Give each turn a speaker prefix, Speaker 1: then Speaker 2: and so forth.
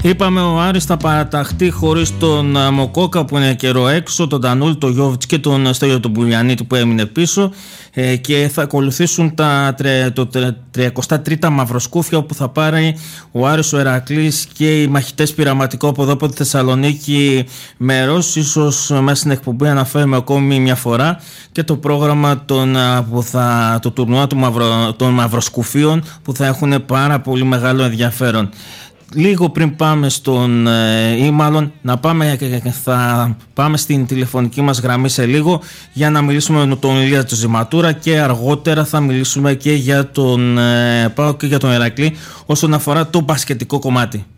Speaker 1: Είπαμε ο Άρης θα παραταχτεί χωρίς τον Μοκόκα που είναι καιρό έξω, τον Τανούλη, τον Γιώβιτς και τον Στέλιο τον Μπουλιανίτη που έμεινε πίσω, και θα ακολουθήσουν το 33 μαυροσκούφια όπου θα πάρει ο Άρης, ο Ηρακλής και οι μαχητές πειραματικό από εδώ από τη Θεσσαλονίκη μέρος. Ίσως μέσα στην εκπομπή αναφέρουμε ακόμη μια φορά και το πρόγραμμα το τουρνουά των μαυροσκουφίων που θα έχουν πάρα πολύ μεγάλο ενδιαφέρον. Λίγο πριν πάμε θα πάμε στην τηλεφωνική μας γραμμή σε λίγο για να μιλήσουμε με τον Ηλία Τζιματούρα και αργότερα θα μιλήσουμε και για τον ΠΑΟΚ και για τον Ηρακλή όσον αφορά το μπασκετικό κομμάτι.